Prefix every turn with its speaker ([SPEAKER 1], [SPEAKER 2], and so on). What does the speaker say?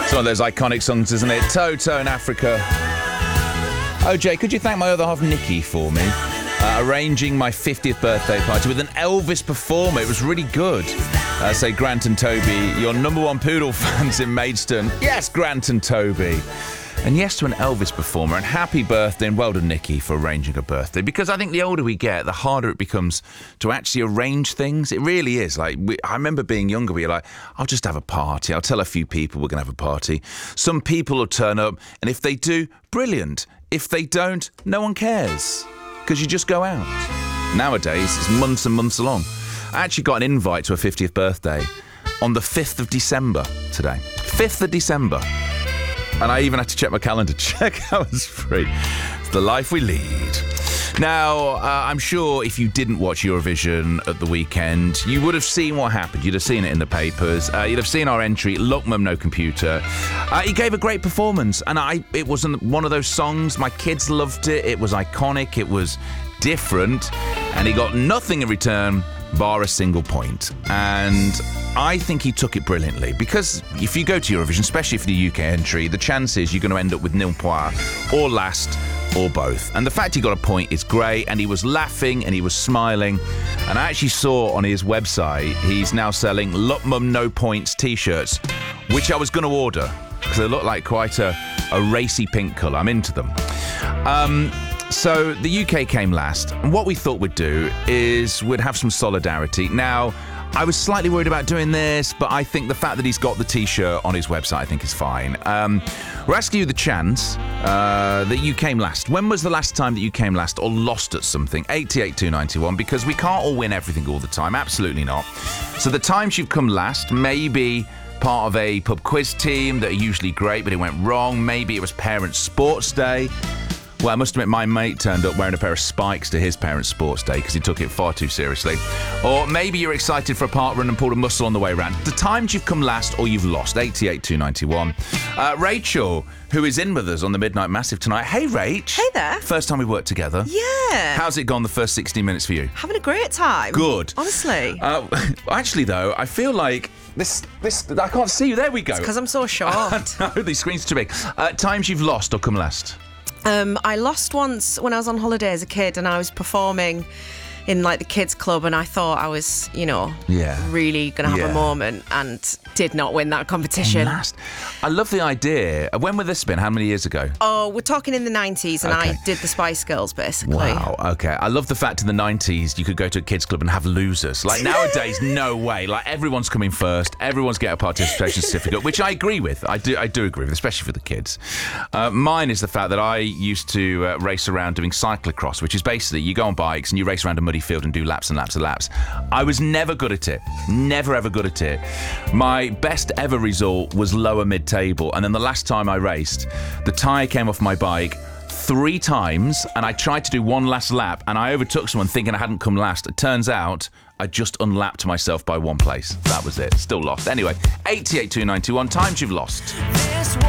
[SPEAKER 1] It's one of those iconic songs, isn't it? Toto in Africa. OJ, could you thank my other half, Nikki, for me? Arranging my 50th birthday party with an Elvis performer. It was really good. Say Grant and Toby, your number one poodle fans in Maidstone. Yes, Grant and Toby. And yes to an Elvis performer. And happy birthday and well done, Nikki, for arranging a birthday. Because I think the older we get, the harder it becomes to actually arrange things. It really is. I remember being younger, we were like, I'll just have a party. I'll tell a few people we're going to have a party. Some people will turn up. And if they do, brilliant. If they don't, no one cares. Because you just go out. Nowadays, it's months and months along. I actually got an invite to a 50th birthday on the 5th of December today. 5th of December. And I even had to check my calendar to check I was free. It's the life we lead. Now, I'm sure if you didn't watch Eurovision at the weekend, you would have seen what happened. You'd have seen it in the papers. You'd have seen our entry, Look Mum, No Computer. He gave a great performance, and it wasn't one of those songs. My kids loved it. It was iconic. It was different. And he got nothing in return, bar a single point. And I think he took it brilliantly, because if you go to Eurovision, especially for the UK entry, the chances you're going to end up with nil points, or last, or both. And the fact he got a point is great, and he was laughing and he was smiling. And I actually saw on his website he's now selling Look Mum No Points t-shirts, which I was going to order because they look like quite a racy pink colour. I'm into them. So the UK came last, and what we thought we'd do is we'd have some solidarity. Now, I was slightly worried about doing this, but I think the fact that he's got the t-shirt on his website, I think is fine. We're asking you the chance that you came last. When was the last time that you came last or lost at something? 88291, because we can't all win everything all the time. Absolutely not. So the times you've come last, maybe part of a pub quiz team that are usually great, but it went wrong. Maybe it was Parents' Sports Day. Well, I must admit, my mate turned up wearing a pair of spikes to his parents' sports day because he took it far too seriously. Or maybe you're excited for a park run and pulled a muscle on the way around. The times you've come last or you've lost. 88291. Rachel, who is in with us on the Midnight Massive tonight. Hey, Rach.
[SPEAKER 2] Hey there.
[SPEAKER 1] First time we worked together.
[SPEAKER 2] Yeah.
[SPEAKER 1] How's it gone the first 60 minutes for you?
[SPEAKER 2] Having a great time.
[SPEAKER 1] Good.
[SPEAKER 2] Honestly.
[SPEAKER 1] Actually, though, I feel like this I can't see you. There we go.
[SPEAKER 2] It's because I'm so short.
[SPEAKER 1] No, these screens are too big. Times you've lost or come last.
[SPEAKER 2] I lost once when I was on holiday as a kid, and I was performing in like the kids club, and I thought I was, really going to have a moment, and did not win that competition.
[SPEAKER 1] Last. I love the idea. When would this been? How many years ago?
[SPEAKER 2] Oh, we're talking in the 90s, and
[SPEAKER 1] Okay.
[SPEAKER 2] I did the Spice Girls, basically.
[SPEAKER 1] Wow, okay. I love the fact in the 90s you could go to a kids club and have losers. Like nowadays, no way. Like everyone's coming first. Everyone's getting a participation certificate, which I agree with. I do agree with, especially for the kids. Mine is the fact that I used to race around doing cyclocross, which is basically you go on bikes and you race around a muddy field and do laps and laps and laps. I was never good at it. Never ever good at it. My best ever result was lower mid-table, and then the last time I raced, the tyre came off my bike 3 times, and I tried to do one last lap, and I overtook someone thinking I hadn't come last. It turns out I just unlapped myself by 1 place. That was it. Still lost. Anyway, 88291, times you've lost.